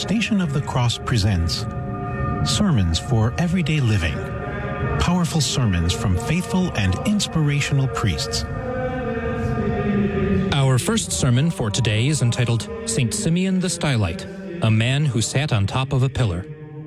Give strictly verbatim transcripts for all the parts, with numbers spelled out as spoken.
Station of the Cross presents Sermons for Everyday Living. Powerful sermons from faithful and inspirational priests. Our first sermon for today is entitled Saint Simeon the Stylite, a man who sat on top of a pillar.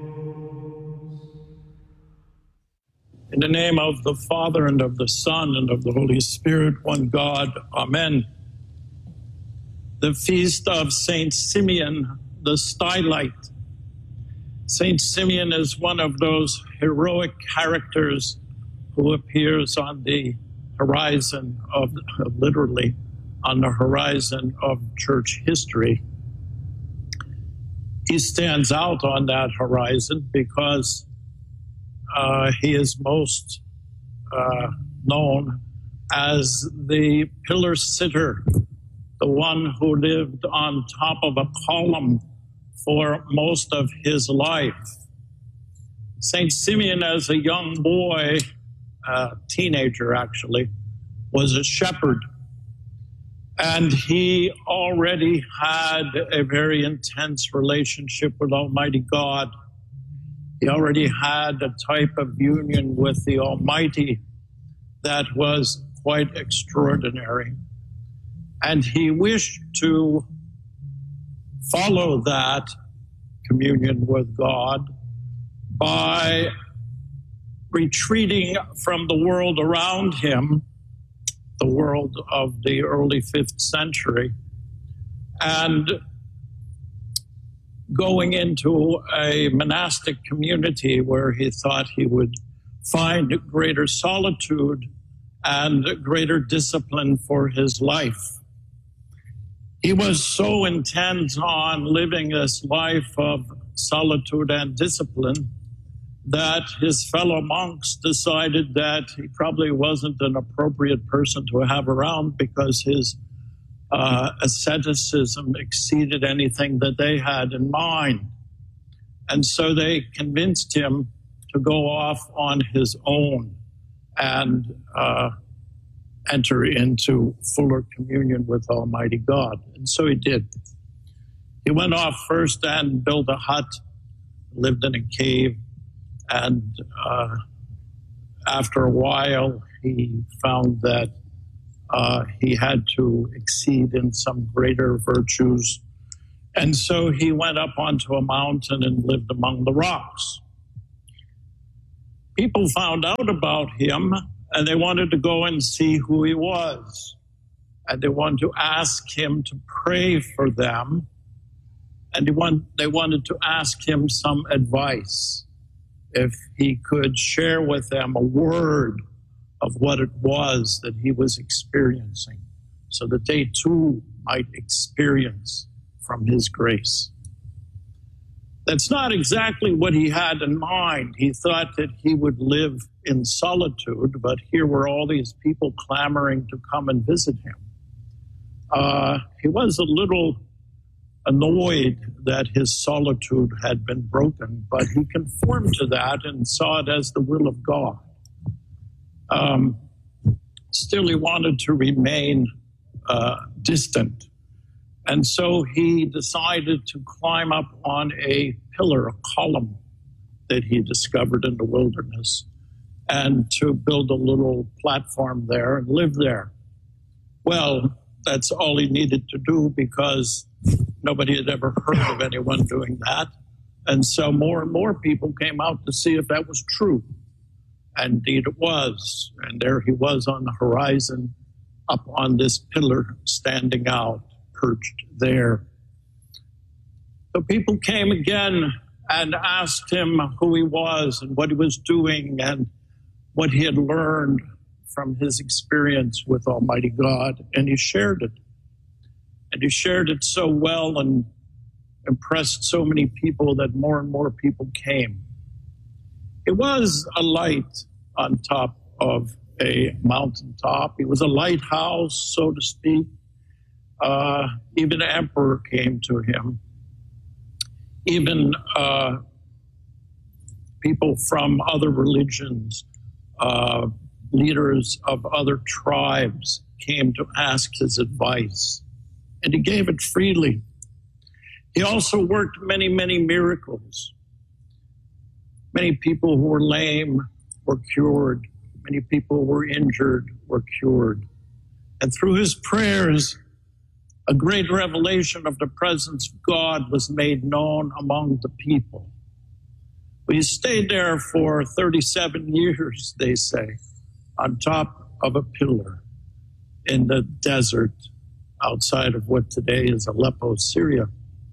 In the name of the Father, and of the Son, and of the Holy Spirit, one God. Amen. The feast of Saint Simeon the Stylite. Saint Simeon is one of those heroic characters who appears on the horizon of, literally, on the horizon of church history. He stands out on that horizon because uh, he is most uh, known as the pillar sitter, the one who lived on top of a column for most of his life. Saint Simeon, as a young boy, a teenager actually, was a shepherd. And he already had a very intense relationship with Almighty God. He already had a type of union with the Almighty that was quite extraordinary. And he wished to follow that communion with God by retreating from the world around him, the world of the early fifth century, and going into a monastic community where he thought he would find greater solitude and greater discipline for his life. He was so intent on living this life of solitude and discipline that his fellow monks decided that he probably wasn't an appropriate person to have around because his uh, asceticism exceeded anything that they had in mind. And so they convinced him to go off on his own and uh, enter into fuller communion with Almighty God. And so he did. He went off first and built a hut, lived in a cave, and uh, after a while he found that uh, he had to exceed in some greater virtues. And so he went up onto a mountain and lived among the rocks. People found out about him, and they wanted to go and see who he was. And they wanted to ask him to pray for them. And they, want, they wanted to ask him some advice, if he could share with them a word of what it was that he was experiencing, so that they too might experience from his grace. That's not exactly what he had in mind. He thought that he would live in solitude, but here were all these people clamoring to come and visit him. Uh, he was a little annoyed that his solitude had been broken, but he conformed to that and saw it as the will of God. Um, still, he wanted to remain uh, distant. And so he decided to climb up on a pillar, a column that he discovered in the wilderness, and to build a little platform there and live there. Well, that's all he needed to do because nobody had ever heard of anyone doing that. And so more and more people came out to see if that was true. And indeed it was. And there he was on the horizon, up on this pillar, standing out, perched there. So people came again and asked him who he was and what he was doing and what he had learned from his experience with Almighty God. And he shared it. And he shared it so well and impressed so many people that more and more people came. It was a light on top of a mountaintop. It was a lighthouse, so to speak. Uh, even the emperor came to him. Even uh, people from other religions, uh, leaders of other tribes came to ask his advice. And he gave it freely. He also worked many, many miracles. Many people who were lame were cured. Many people who were injured were cured. And through his prayers, a great revelation of the presence of God was made known among the people. We stayed there for thirty-seven years, they say, on top of a pillar in the desert outside of what today is Aleppo, Syria.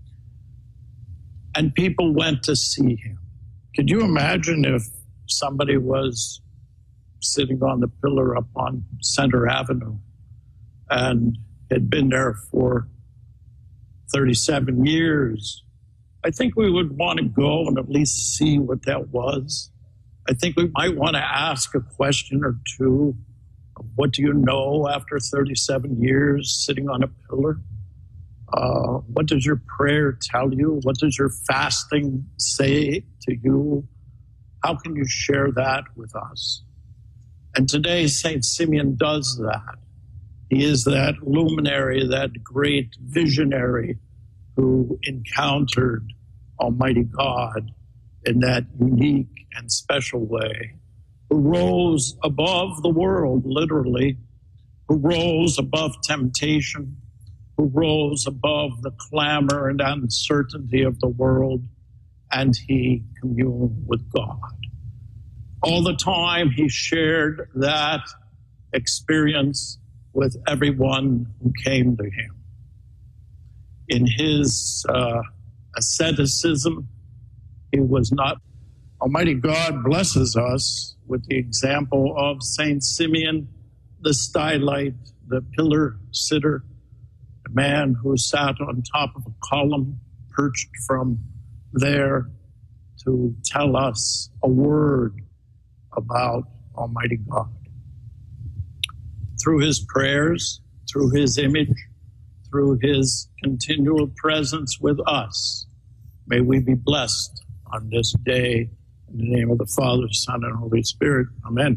And people went to see him. Could you imagine if somebody was sitting on the pillar up on Center Avenue and had been there for thirty-seven years? I think we would want to go and at least see what that was. I think we might want to ask a question or two. What do you know after thirty-seven years sitting on a pillar? Uh, what does your prayer tell you? What does your fasting say to you? How can you share that with us? And today, Saint Simeon does that. He is that luminary, that great visionary who encountered Almighty God in that unique and special way, who rose above the world, literally, who rose above temptation, who rose above the clamor and uncertainty of the world, and he communed with God. All the time he shared that experience with everyone who came to him. In his uh, asceticism, he was not. Almighty God blesses us with the example of Saint Simeon, the stylite, the pillar sitter, a man who sat on top of a column, perched from there to tell us a word about Almighty God. Through his prayers, through his image, through his continual presence with us, may we be blessed on this day. In the name of the Father, Son, and Holy Spirit. Amen.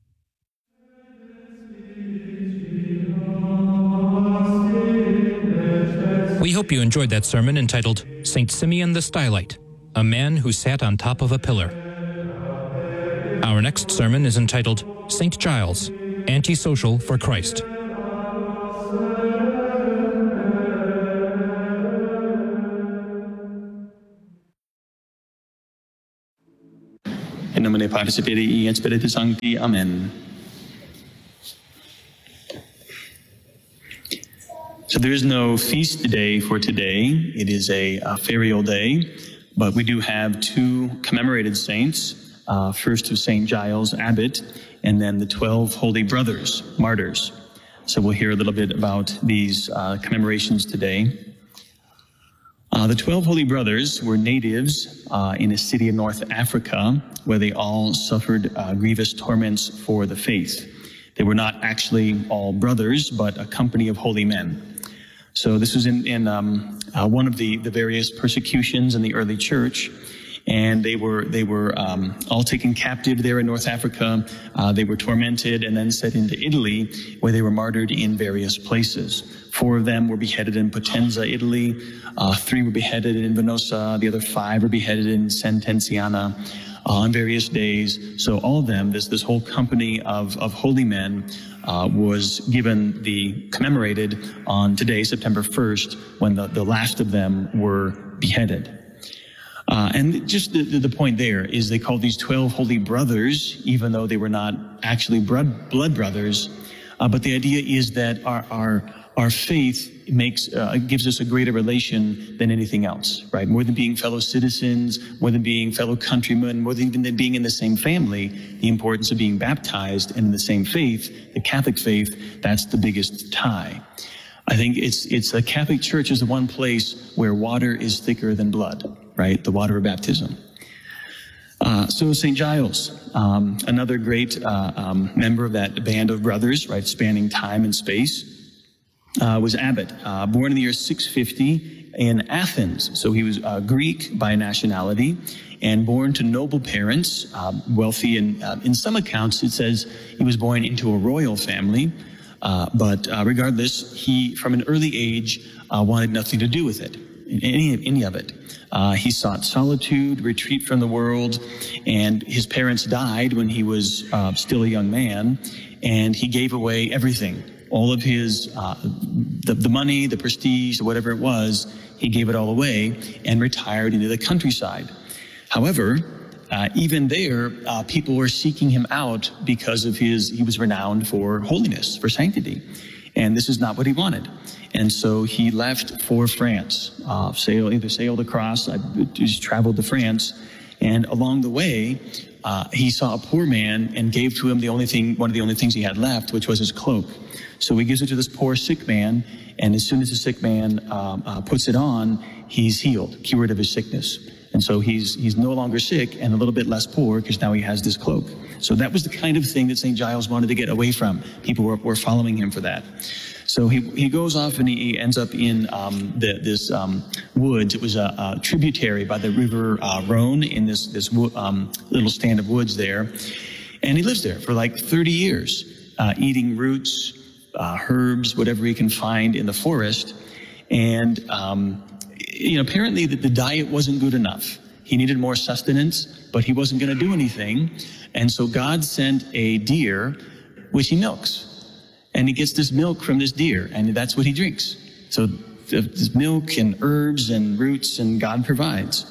We hope you enjoyed that sermon entitled Saint Simeon the Stylite, a man who sat on top of a pillar. Our next sermon is entitled Saint Giles, Antisocial for Christ. In nomine Patris et Filii et Spiritus Sancti. Amen. So there is no feast day for today. It is a, a ferial day, but we do have two commemorated saints. Uh, first of Saint Giles, Abbot, and then the twelve Holy Brothers, martyrs. So we'll hear a little bit about these uh, commemorations today. Uh, the twelve Holy Brothers were natives uh, in a city of North Africa where they all suffered uh, grievous torments for the faith. They were not actually all brothers, but a company of holy men. So this was in, in um, uh, one of the, the various persecutions in the early church, and they were they were um, all taken captive there in North Africa. Uh, they were tormented and then sent into Italy, where they were martyred in various places. Four of them were beheaded in Potenza, Italy. Uh, three were beheaded in Venosa. The other five were beheaded in Sentenziana uh, on various days. So all of them, this this whole company of of holy men, Uh, was given the commemorated on today, September first, when the, the last of them were beheaded. Uh, and just the, the point there is they called these twelve holy brothers, even though they were not actually blood, blood brothers. Uh, but the idea is that our our, our faith makes uh, gives us a greater relation than anything else, right? More than being fellow citizens, more than being fellow countrymen, more than even than being in the same family, the importance of being baptized and in the same faith, the Catholic faith, that's the biggest tie. I think it's it's the Catholic Church is the one place where water is thicker than blood, right? The water of baptism. Uh, so Saint Giles, um, another great uh, um, member of that band of brothers, right, spanning time and space, uh, was abbot, uh, born in the year six fifty in Athens. So he was uh, Greek by nationality and born to noble parents, uh, wealthy, and uh, in some accounts it says he was born into a royal family. Uh, but uh, regardless, he, from an early age, uh, wanted nothing to do with it. any, any of it. Uh, he sought solitude, retreat from the world, and his parents died when he was uh, still a young man, and he gave away everything. All of his, uh, the, the money, the prestige, whatever it was, he gave it all away and retired into the countryside. However, uh, even there, uh, people were seeking him out because of his, he was renowned for holiness, for sanctity. And this is not what he wanted. And so he left for France, uh, sailed, either sailed across, uh, just traveled to France. And along the way, uh, he saw a poor man and gave to him the only thing, one of the only things he had left, which was his cloak. So he gives it to this poor sick man. And as soon as the sick man um, uh, puts it on, he's healed, cured of his sickness. And so he's he's no longer sick and a little bit less poor because now he has this cloak. So that was the kind of thing that Saint Giles wanted to get away from. People were, were following him for that. So he he goes off and he ends up in um, the, this um, woods. It was a, a tributary by the river uh, Rhone in this this um, little stand of woods there, and he lives there for like thirty years, uh, eating roots, uh, herbs, whatever he can find in the forest, and um, you know apparently the, the diet wasn't good enough. He needed more sustenance, but he wasn't going to do anything, and so God sent a deer, which he milks. And he gets this milk from this deer, and that's what he drinks. So this milk and herbs and roots, and God provides.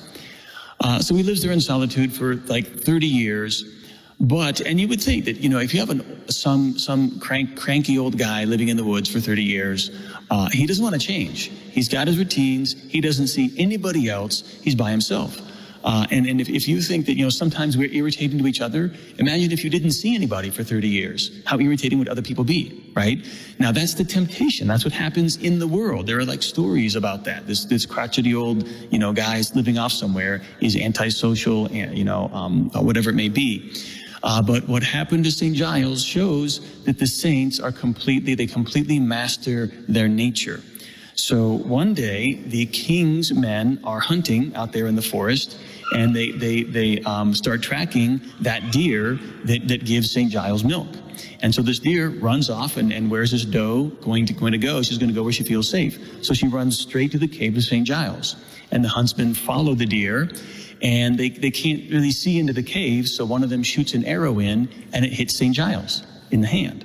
Uh, so he lives there in solitude for like thirty years. But, and you would think that, you know, if you have an, some some crank, cranky old guy living in the woods for thirty years, uh, he doesn't want to change. He's got his routines. He doesn't see anybody else. He's by himself. Uh, and, and if, if you think that, you know, sometimes we're irritating to each other, imagine if you didn't see anybody for thirty years. How irritating would other people be, right? Now, that's the temptation. That's what happens in the world. There are like stories about that. This, this crotchety old, you know, guy's living off somewhere is antisocial, you know, um, whatever it may be. Uh, but what happened to Saint Giles shows that the saints are completely, they completely master their nature. So one day, the king's men are hunting out there in the forest, and they they they um, start tracking that deer that, that gives Saint Giles milk. And so this deer runs off, and, and where's this doe going to going to go? She's going to go where she feels safe. So she runs straight to the cave of Saint Giles. And the huntsmen follow the deer, and they, they can't really see into the cave, so one of them shoots an arrow in, and it hits Saint Giles in the hand.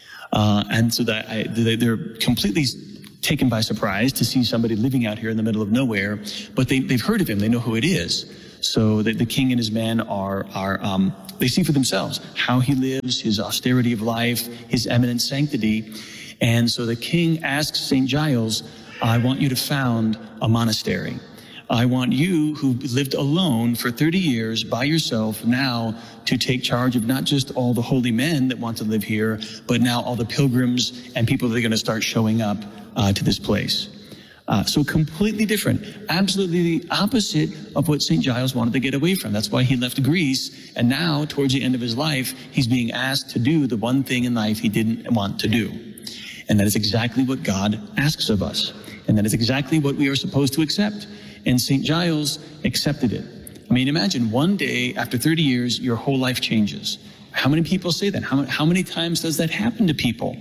Uh, and so that I, they're completely taken by surprise to see somebody living out here in the middle of nowhere, but they, they've heard of him. They know who it is. So the, the king and his men are, are um, they see for themselves how he lives, his austerity of life, his eminent sanctity. And so the king asks Saint Giles, I want you to found a monastery. I want you, who lived alone for thirty years by yourself, now to take charge of not just all the holy men that want to live here, but now all the pilgrims and people that are going to start showing up uh, to this place. Uh, so completely different, absolutely the opposite of what Saint Giles wanted to get away from. That's why he left Greece, and now, towards the end of his life, he's being asked to do the one thing in life he didn't want to do. And that is exactly what God asks of us. And that is exactly what we are supposed to accept. And Saint Giles accepted it. I mean, imagine one day, after thirty years, your whole life changes. How many people say that? How, how many times does that happen to people?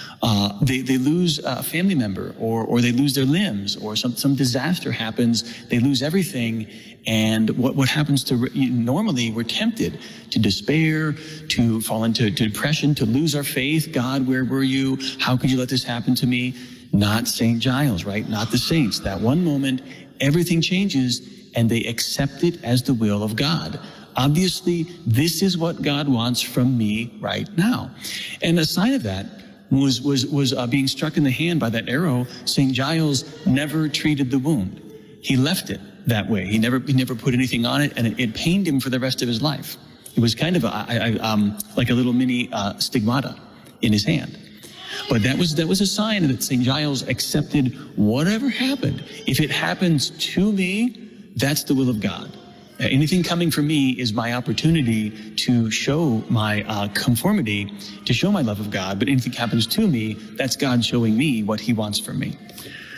Uh, they, they lose a family member, or, or they lose their limbs, or some, some disaster happens, they lose everything. And what, what happens to, normally we're tempted to despair, to fall into to depression, to lose our faith. God, where were you? How could you let this happen to me? Not Saint Giles, right? Not the saints. That one moment, everything changes, and they accept it as the will of God. Obviously, this is what God wants from me right now. And a sign of that was was was uh, being struck in the hand by that arrow. Saint Giles never treated the wound. He left it that way. He never he never put anything on it, and it, it pained him for the rest of his life. It was kind of a, I, I, um, like a little mini uh, stigmata in his hand. But that was that was a sign that Saint Giles accepted whatever happened. If it happens to me, that's the will of God. Anything coming from me is my opportunity to show my uh, conformity, to show my love of God. But anything happens to me, that's God showing me what he wants from me.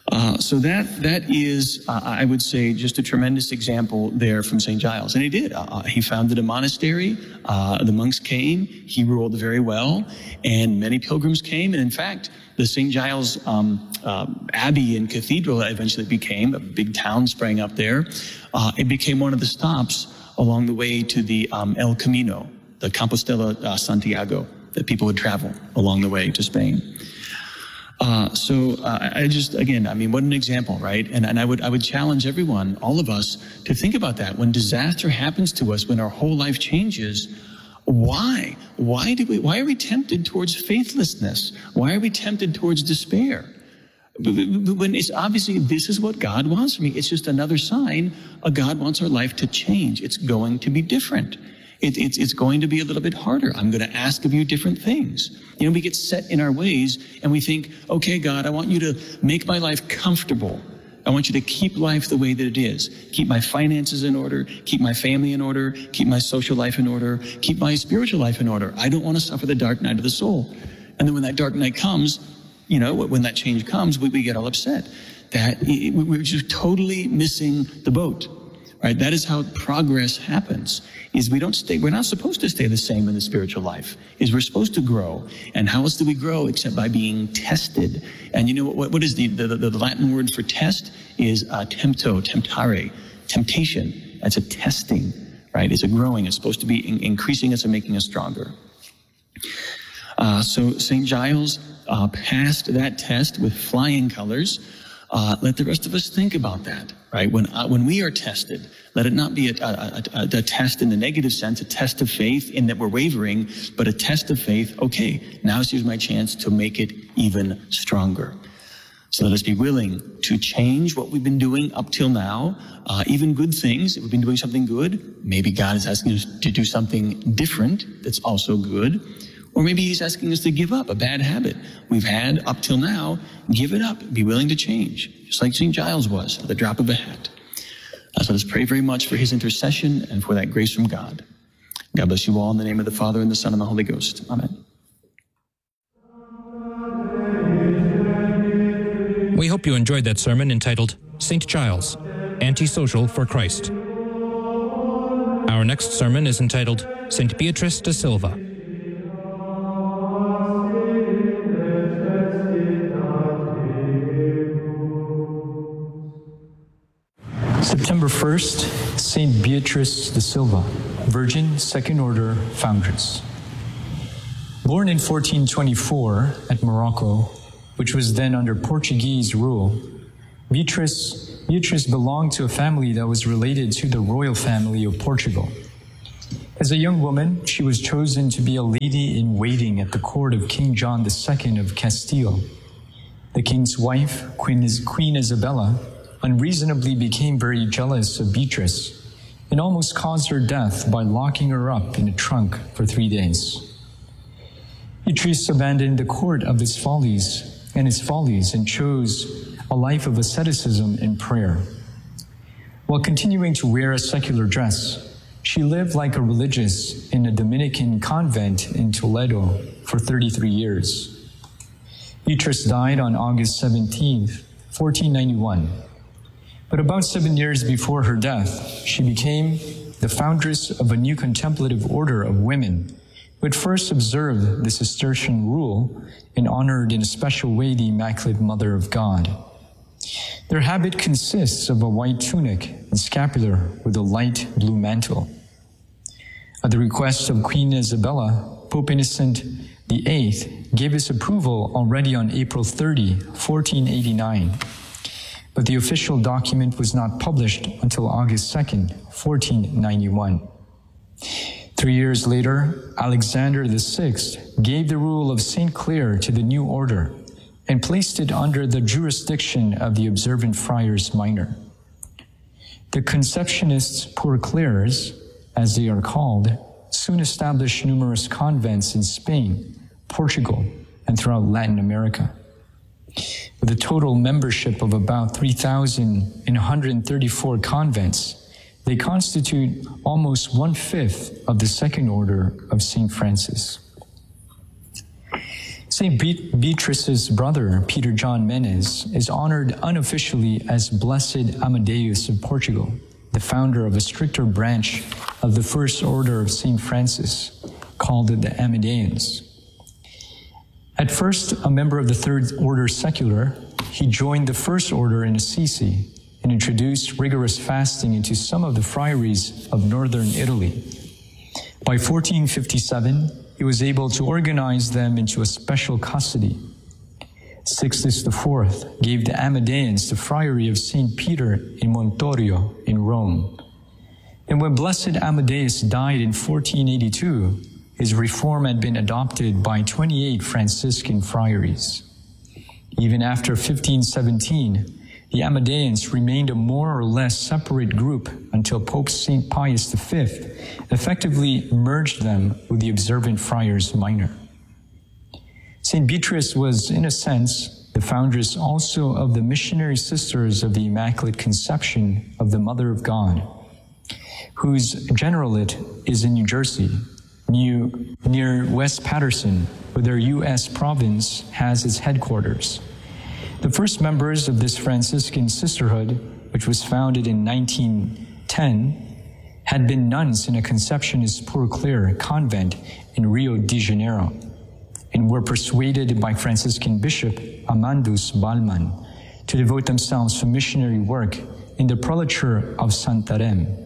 Uh, so that that is, uh, I would say, just a tremendous example there from Saint Giles. And he did. Uh, he founded a monastery. Uh, the monks came. He ruled very well. And many pilgrims came. And in fact, the Saint Giles um, uh, Abbey and Cathedral eventually became a big town sprang up there. Uh, it became one of the stops along the way to the um, El Camino, the Compostela uh, Santiago, that people would travel along the way to Spain. Uh, so uh, I just, again, I mean, what an example, right? And, and I would I would challenge everyone, all of us, to think about that. When disaster happens to us, when our whole life changes, why? Why do we? Why are we tempted towards faithlessness? Why are we tempted towards despair? When it's obviously this is what God wants from me. It's just another sign uh, God wants our life to change. It's going to be different. It, it's, it's going to be a little bit harder. I'm going to ask of you different things. You know, we get set in our ways and we think, okay, God, I want you to make my life comfortable. I want you to keep life the way that it is. Keep my finances in order. Keep my family in order. Keep my social life in order. Keep my spiritual life in order. I don't want to suffer the dark night of the soul. And then when that dark night comes, you know, when that change comes, we, we get all upset. That we're just totally missing the boat. Right? That is how progress happens, is we don't stay, we're not supposed to stay the same in the spiritual life, is we're supposed to grow. And how else do we grow except by being tested? And you know, what, what is the, the, the Latin word for test is uh, tempto, temptare, temptation. That's a testing, right? It's a growing. It's supposed to be in, increasing us and making us stronger. Uh, so Saint Giles uh, passed that test with flying colors. Uh, let the rest of us think about that, right? When uh, when we are tested, let it not be a, a, a, a test in the negative sense, a test of faith in that we're wavering, but a test of faith. Okay, now here's my chance to make it even stronger. So let us be willing to change what we've been doing up till now, uh, even good things. If we've been doing something good, maybe God is asking us to do something different that's also good. Or maybe he's asking us to give up a bad habit we've had up till now. Give it up. Be willing to change, just like Saint Giles was, at the drop of a hat. Uh, so let us pray very much for his intercession and for that grace from God. God bless you all in the name of the Father, and the Son, and the Holy Ghost. Amen. We hope you enjoyed that sermon entitled Saint Giles, Antisocial for Christ. Our next sermon is entitled Saint Beatrice da Silva. September first, Saint Beatrice da Silva, Virgin, Second Order, Foundress. Born in fourteen twenty-four at Morocco, which was then under Portuguese rule, Beatrice, Beatrice belonged to a family that was related to the royal family of Portugal. As a young woman, she was chosen to be a lady in waiting at the court of King John the Second of Castile. The king's wife, Queen, Queen Isabella, unreasonably became very jealous of Beatrice and almost caused her death by locking her up in a trunk for three days. Beatrice abandoned the court of its follies and its follies and chose a life of asceticism and prayer. While continuing to wear a secular dress, she lived like a religious in a Dominican convent in Toledo for thirty-three years. Beatrice died on August seventeenth, fourteen ninety-one. But about seven years before her death, she became the foundress of a new contemplative order of women, who had first observed the Cistercian rule and honored in a special way the Immaculate Mother of God. Their habit consists of a white tunic and scapular with a light blue mantle. At the request of Queen Isabella, Pope Innocent the Eighth gave his approval already on April thirtieth, fourteen eighty-nine. But the official document was not published until August second, fourteen ninety-one. Three years later, Alexander the Sixth gave the rule of Saint Clare to the new order and placed it under the jurisdiction of the observant friars minor. The Conceptionists Poor Clares, as they are called, soon established numerous convents in Spain, Portugal, and throughout Latin America. With a total membership of about three thousand one hundred thirty-four convents, they constitute almost one-fifth of the Second Order of Saint Francis. Saint Be- Beatrice's brother, Peter John Menes, is honored unofficially as Blessed Amadeus of Portugal, the founder of a stricter branch of the First Order of Saint Francis, called the Amadeans. At first, a member of the Third Order Secular, he joined the First Order in Assisi and introduced rigorous fasting into some of the friaries of northern Italy. By fourteen fifty-seven, he was able to organize them into a special custody. Sixtus the Fourth gave the Amadeans the friary of Saint Peter in Montorio in Rome. And when Blessed Amadeus died in fourteen eighty-two, his reform had been adopted by twenty-eight Franciscan friaries. Even after fifteen seventeen, the Amadeans remained a more or less separate group until Pope Saint Pius the Fifth effectively merged them with the observant Friars Minor. Saint Beatrice was, in a sense, the foundress also of the Missionary Sisters of the Immaculate Conception of the Mother of God, whose generalate is in New Jersey, New, near West Patterson, where their U S province has its headquarters. The first members of this Franciscan sisterhood, which was founded in nineteen ten, had been nuns in a Conceptionist Poor Clare convent in Rio de Janeiro, and were persuaded by Franciscan Bishop Amandus Balman to devote themselves to missionary work in the prelature of Santarém.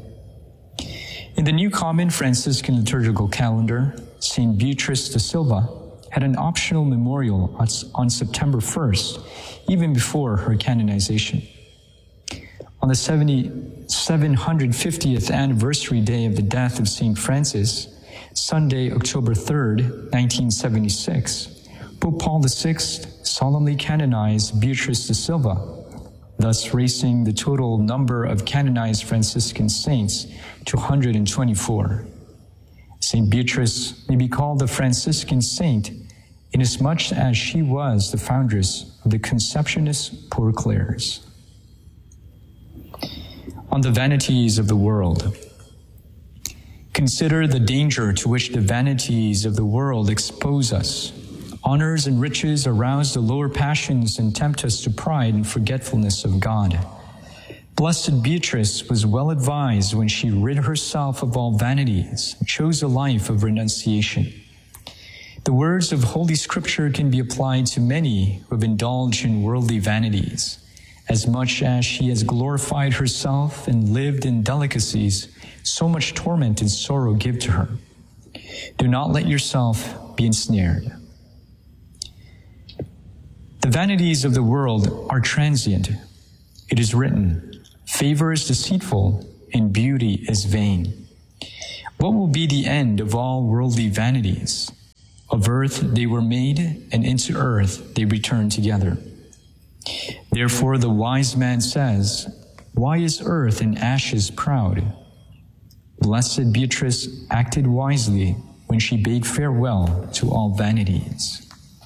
In the New Common Franciscan liturgical calendar, Saint Beatrice da Silva had an optional memorial on September first, even before her canonization. On the seven hundred fiftieth anniversary day of the death of Saint Francis, Sunday, October third, nineteen seventy-six, Pope Paul the Sixth solemnly canonized Beatrice da Silva, thus raising the total number of canonized Franciscan saints to one hundred twenty-four. Saint Beatrice may be called the Franciscan saint inasmuch as she was the foundress of the Conceptionist Poor Clares. On the vanities of the world. Consider the danger to which the vanities of the world expose us. Honors and riches arouse the lower passions and tempt us to pride and forgetfulness of God. Blessed Beatrice was well advised when she rid herself of all vanities and chose a life of renunciation. The words of Holy Scripture can be applied to many who have indulged in worldly vanities. As much as she has glorified herself and lived in delicacies, so much torment and sorrow give to her. Do not let yourself be ensnared. The vanities of the world are transient. It is written, "Favor is deceitful and beauty is vain." What will be the end of all worldly vanities? Of earth they were made, and into earth they return together. Therefore the wise man says, "Why is earth in ashes proud?" Blessed Beatrice acted wisely when she bade farewell to all vanities.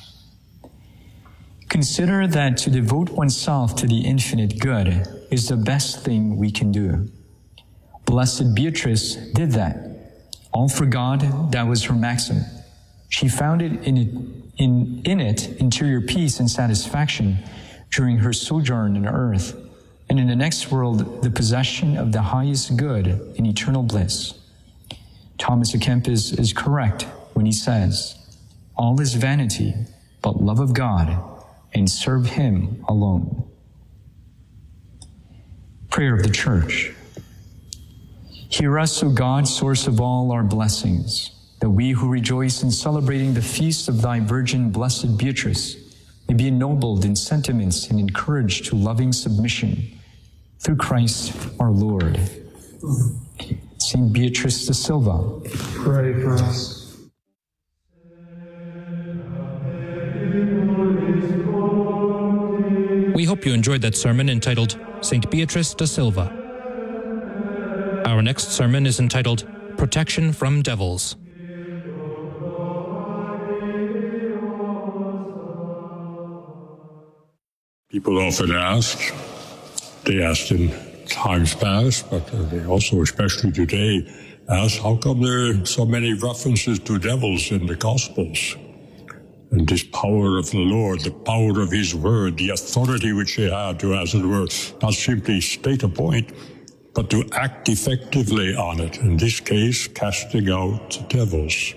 Consider that to devote oneself to the infinite good is the best thing we can do. Blessed Beatrice did that. All for God, that was her maxim. She found it in it, in, in it interior peace and satisfaction during her sojourn on earth, and in the next world, the possession of the highest good and eternal bliss. Thomas à Kempis is correct when he says, "All is vanity, but love of God, and serve Him alone." Prayer of the Church. Hear us, O God, source of all our blessings, that we who rejoice in celebrating the feast of Thy Virgin, Blessed Beatrice, may be ennobled in sentiments and encouraged to loving submission. Through Christ our Lord. Saint Beatrice da Silva, pray for us. We hope you enjoyed that sermon entitled Saint Beatrice da Silva. Our next sermon is entitled Protection from Devils. People often ask, they asked in times past, but they also, especially today, ask, how come there are so many references to devils in the Gospels? And this power of the Lord, the power of his word, the authority which he had to, as it were, not simply state a point, but to act effectively on it. In this case, casting out devils.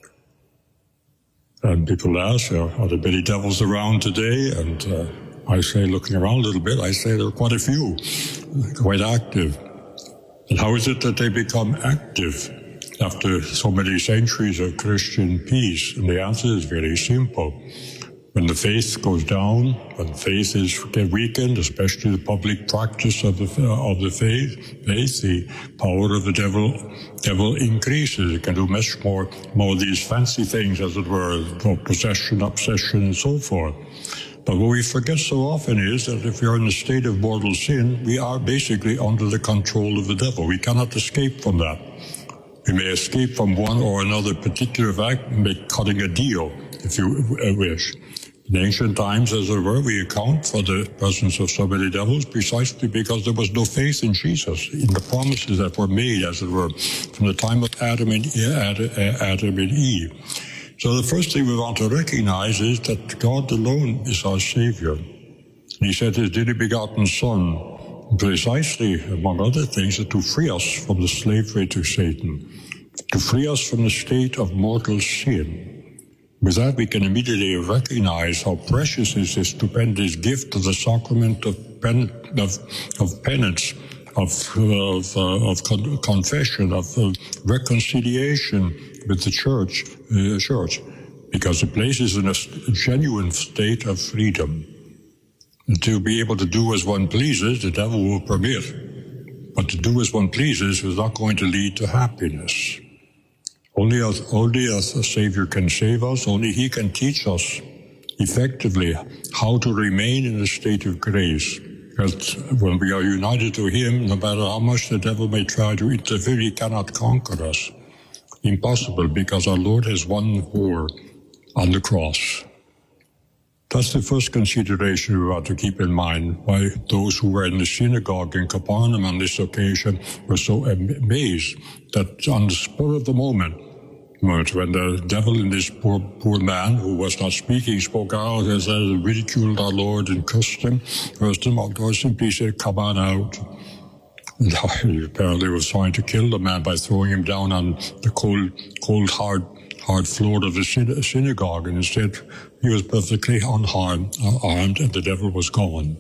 And people ask, are there many devils around today? And uh, I say, looking around a little bit, I say there are quite a few, quite active. And how is it that they become active after so many centuries of Christian peace? And the answer is very simple. When the faith goes down, when faith is weakened, especially the public practice of the of the faith, faith, the power of the devil, devil increases. It can do much more, more of these fancy things, as it were, possession, obsession, and so forth. But what we forget so often is that if we are in a state of mortal sin, we are basically under the control of the devil. We cannot escape from that. We may escape from one or another particular act by cutting a deal, if you wish. In ancient times, as it were, we account for the presence of so many devils precisely because there was no faith in Jesus, in the promises that were made, as it were, from the time of Adam and, Adam and Eve. So the first thing we want to recognize is that God alone is our Savior. And he sent his dearly begotten Son, precisely, among other things, to free us from the slavery to Satan, to free us from the state of mortal sin. With that, we can immediately recognize how precious is this stupendous gift of the sacrament of, pen, of, of penance, of, of, uh, of con- confession, of uh, reconciliation with the church, uh, church, because it places in a, a genuine state of freedom. And to be able to do as one pleases, the devil will permit. But to do as one pleases is not going to lead to happiness. Only a, only a Savior can save us. Only he can teach us effectively how to remain in a state of grace. Because when we are united to him, no matter how much the devil may try to interfere, he cannot conquer us. Impossible, because our Lord has won war on the cross. That's the first consideration we want to keep in mind, why those who were in the synagogue in Capernaum on this occasion were so amazed that on the spur of the moment, when the devil in this poor poor man who was not speaking spoke out and said, ridiculed our Lord and cursed him, cursed him, our Lord simply said, come on out. And he apparently was trying to kill the man by throwing him down on the cold, cold, hard hard floor of the synagogue, and instead he was perfectly unharmed, armed, and the devil was gone.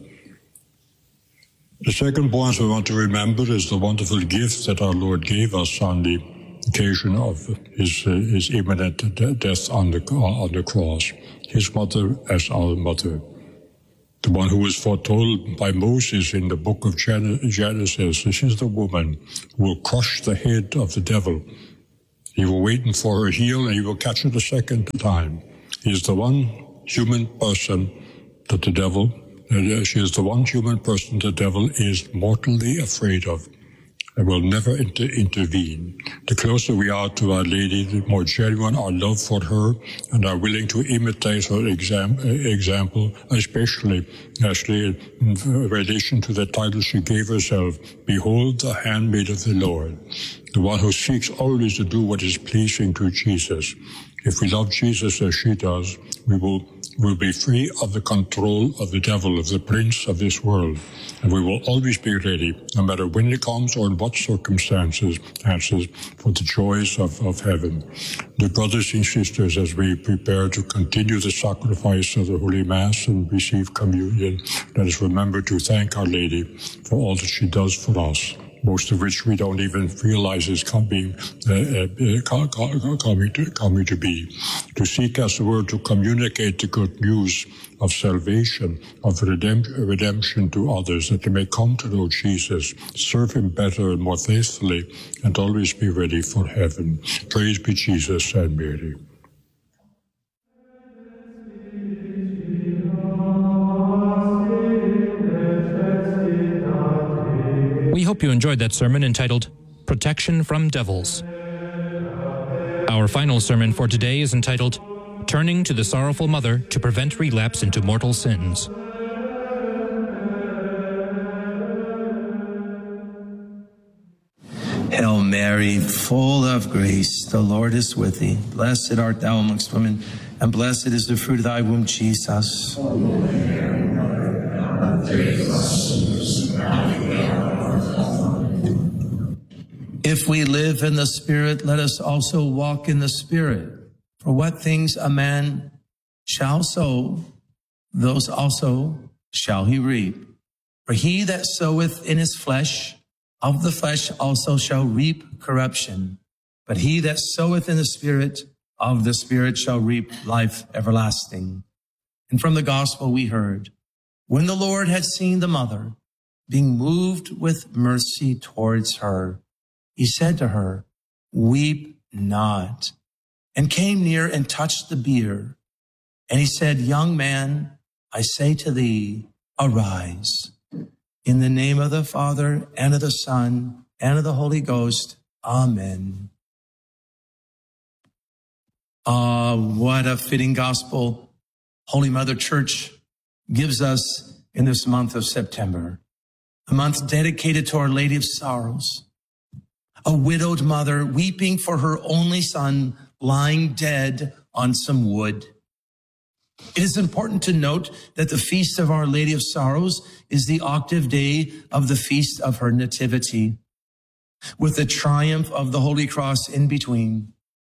The second point we want to remember is the wonderful gift that our Lord gave us on the occasion of his, uh, his imminent death on the, on the cross. His mother as our mother. The one who was foretold by Moses in the book of Genesis. This is the woman who will crush the head of the devil. He will wait for her heel, and he will catch it a second time. He is the one human person that the devil, uh, she is the one human person the devil is mortally afraid of and will never inter- intervene. The closer we are to Our Lady, the more genuine our love for her and are willing to imitate her exam- example, especially, actually in relation to the title she gave herself, Behold the handmaid of the Lord, the one who seeks always to do what is pleasing to Jesus. If we love Jesus as she does, we will will be free of the control of the devil, of the prince of this world. And we will always be ready, no matter when it comes or in what circumstances, answers, for the joys of, of heaven. The brothers and sisters, as we prepare to continue the sacrifice of the Holy Mass and receive communion, let us remember to thank Our Lady for all that she does for us, most of which we don't even realize is coming, uh, uh, coming, to, coming to be. To seek, as it were, to communicate the good news of salvation, of redemp- redemption to others, that they may come to know Jesus, serve him better and more faithfully, and always be ready for heaven. Praise be Jesus and Mary. We hope you enjoyed that sermon entitled Protection from Devils. Our final sermon for today is entitled Turning to the Sorrowful Mother to Prevent Relapse into Mortal Sins. Hail Mary, full of grace, the Lord is with thee. Blessed art thou amongst women, and blessed is the fruit of thy womb, Jesus. If we live in the Spirit, let us also walk in the Spirit. For what things a man shall sow, those also shall he reap. For he that soweth in his flesh, of the flesh also shall reap corruption. But he that soweth in the Spirit, of the Spirit shall reap life everlasting. And from the gospel we heard, when the Lord had seen the mother, being moved with mercy towards her, he said to her, weep not, and came near and touched the bier. And he said, young man, I say to thee, arise. In the name of the Father, and of the Son, and of the Holy Ghost. Amen. Ah, uh, what a fitting gospel Holy Mother Church gives us in this month of September, a month dedicated to Our Lady of Sorrows, a widowed mother weeping for her only son lying dead on some wood. It is important to note that the Feast of Our Lady of Sorrows is the octave day of the Feast of her Nativity, with the triumph of the Holy Cross in between.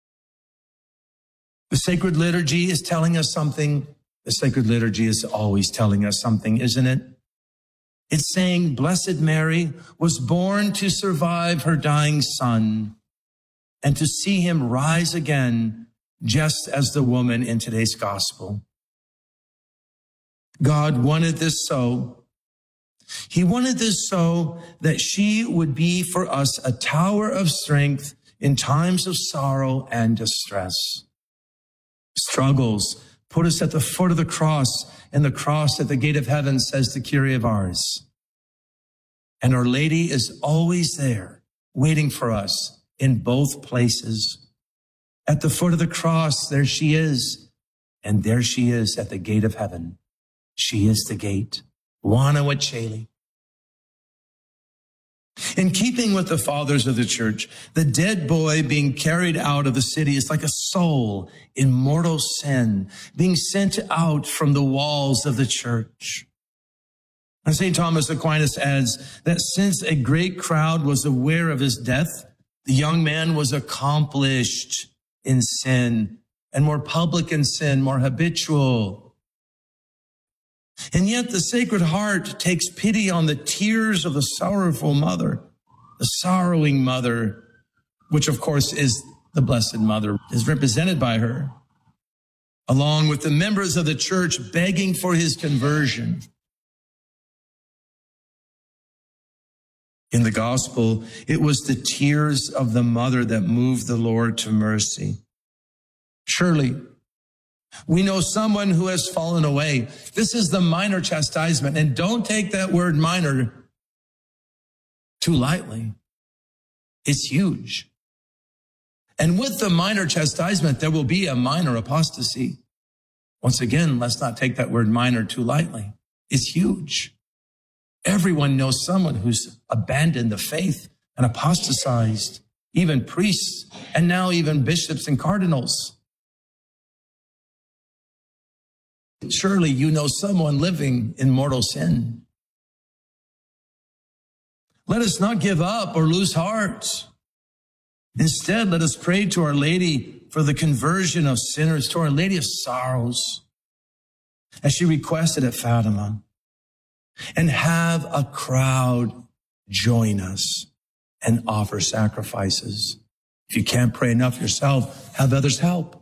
The Sacred Liturgy is telling us something. The Sacred Liturgy is always telling us something, isn't it? It's saying Blessed Mary was born to survive her dying son and to see him rise again, just as the woman in today's gospel. God wanted this so. He wanted this so that she would be for us a tower of strength in times of sorrow and distress. Struggles put us at the foot of the cross, and the cross at the gate of heaven, says the Kyrie of Ars. And Our Lady is always there, waiting for us in both places. At the foot of the cross, there she is, and there she is at the gate of heaven. She is the gate. Wana Wacheli. In keeping with the fathers of the church, the dead boy being carried out of the city is like a soul in mortal sin, being sent out from the walls of the church. And Saint Thomas Aquinas adds that since a great crowd was aware of his death, the young man was accomplished in sin and more public in sin, more habitual. And yet the Sacred Heart takes pity on the tears of the sorrowful mother, the sorrowing mother, which of course is the Blessed Mother, is represented by her, along with the members of the church begging for his conversion. In the gospel, it was the tears of the mother that moved the Lord to mercy. Surely, we know someone who has fallen away. This is the minor chastisement. And don't take that word minor too lightly. It's huge. And with the minor chastisement, there will be a minor apostasy. Once again, let's not take that word minor too lightly. It's huge. Everyone knows someone who's abandoned the faith and apostatized, even priests, and now even bishops and cardinals. Surely you know someone living in mortal sin. Let us not give up or lose heart. Instead, let us pray to Our Lady for the conversion of sinners, to Our Lady of Sorrows, as she requested at Fatima, and have a crowd join us and offer sacrifices. If you can't pray enough yourself, have others help.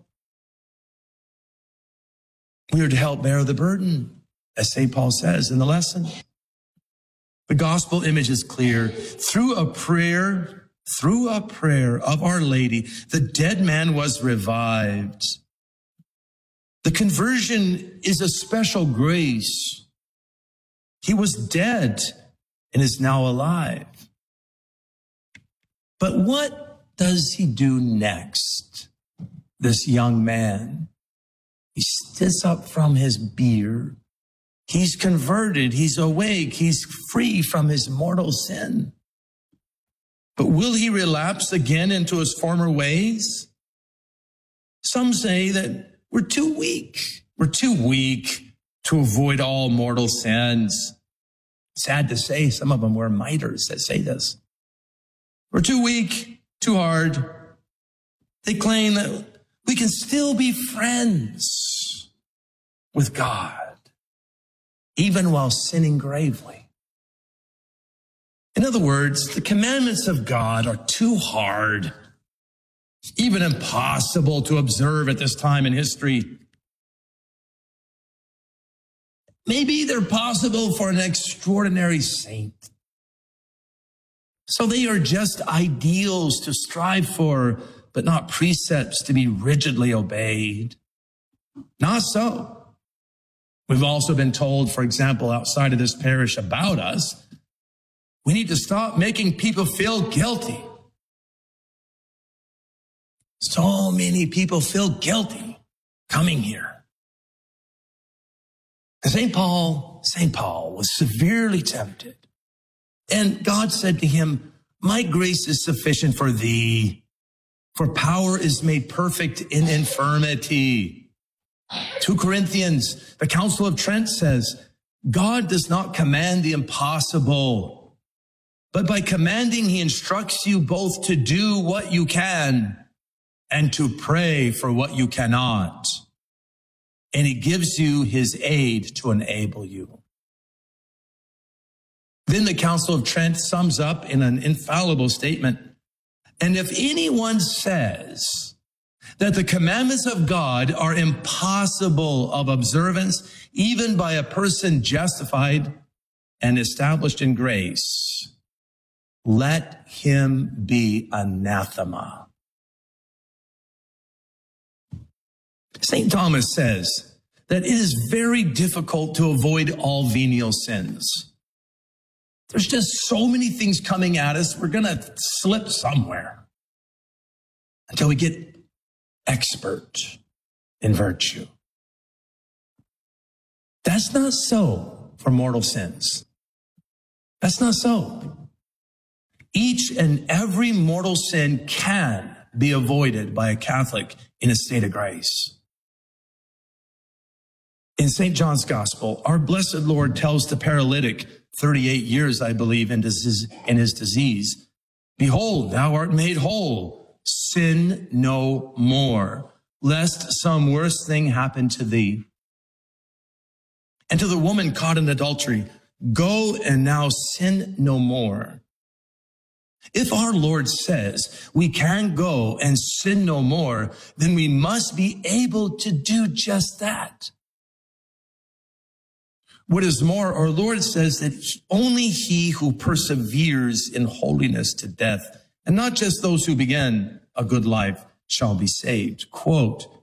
We are to help bear the burden, as Saint Paul says in the lesson. The gospel image is clear. Through a prayer, through a prayer of Our Lady, the dead man was revived. The conversion is a special grace. He was dead and is now alive. But what does he do next, this young man? He sits up from his bier. He's converted. He's awake. He's free from his mortal sin. But will he relapse again into his former ways? Some say that we're too weak. We're too weak to avoid all mortal sins. Sad to say, some of them were miters that say this. We're too weak, too hard. They claim that we can still be friends with God, even while sinning gravely. In other words, the commandments of God are too hard, even impossible to observe at this time in history. Maybe they're possible for an extraordinary saint. So they are just ideals to strive for, but not precepts to be rigidly obeyed. Not so. We've also been told, for example, outside of this parish about us, we need to stop making people feel guilty. So many people feel guilty coming here. Saint Paul, Saint Paul was severely tempted. And God said to him, my grace is sufficient for thee, for power is made perfect in infirmity. Second Corinthians, the Council of Trent says, God does not command the impossible, but by commanding, he instructs you both to do what you can and to pray for what you cannot. And he gives you his aid to enable you. Then the Council of Trent sums up in an infallible statement. And if anyone says that the commandments of God are impossible of observance, even by a person justified and established in grace, let him be anathema. Saint Thomas says that it is very difficult to avoid all venial sins. There's just so many things coming at us. We're going to slip somewhere until we get expert in virtue. That's not so for mortal sins. That's not so. Each and every mortal sin can be avoided by a Catholic in a state of grace. In Saint John's Gospel, our blessed Lord tells the paralytic, thirty-eight years, I believe, in his, in his disease, behold, thou art made whole. Sin no more, lest some worse thing happen to thee. And to the woman caught in adultery, go and now sin no more. If our Lord says we can go and sin no more, then we must be able to do just that. What is more, our Lord says that only he who perseveres in holiness to death, and not just those who begin a good life, shall be saved. Quote,